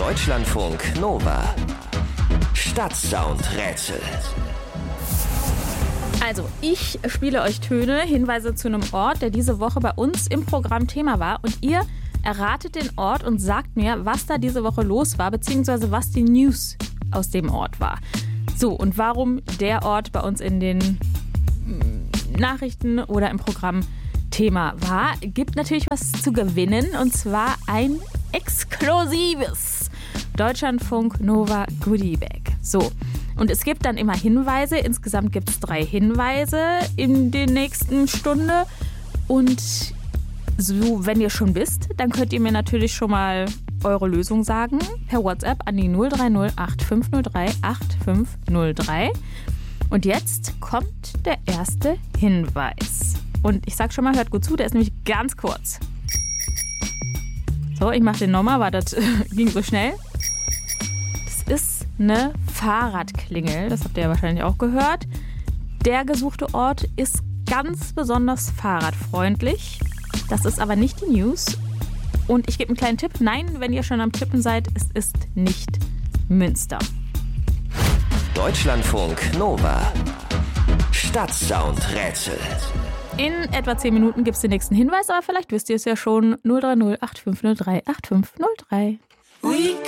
Deutschlandfunk Nova. Stadtsound-Rätsel. Also, ich spiele euch Töne, Hinweise zu einem Ort, der diese Woche bei uns im Programm Thema war. Und ihr erratet den Ort und sagt mir, was da diese Woche los war, beziehungsweise was die News aus dem Ort war. So, und warum der Ort bei uns in den Nachrichten oder im Programm Thema war. Gibt natürlich was zu gewinnen, und zwar ein exklusives Deutschlandfunk Nova Goodie Bag. So, und es gibt dann immer Hinweise. Insgesamt gibt es 3 Hinweise in der nächsten Stunde. Und so, wenn ihr schon wisst, dann könnt ihr mir natürlich schon mal eure Lösung sagen per WhatsApp an die 030 8503 8503. Und jetzt kommt der erste Hinweis. Und ich sag schon mal, hört gut zu, der ist nämlich ganz kurz. So, ich mach den nochmal, weil das ging so schnell. Das ist eine Fahrradklingel, das habt ihr ja wahrscheinlich auch gehört. Der gesuchte Ort ist ganz besonders fahrradfreundlich. Das ist aber nicht die News. Und ich gebe einen kleinen Tipp. Nein, wenn ihr schon am Tippen seid, es ist nicht Münster. Deutschlandfunk Nova. Stadtsound-Rätsel. In etwa 10 Minuten gibt es den nächsten Hinweis, aber vielleicht wisst ihr es ja schon. 030 8503 8503.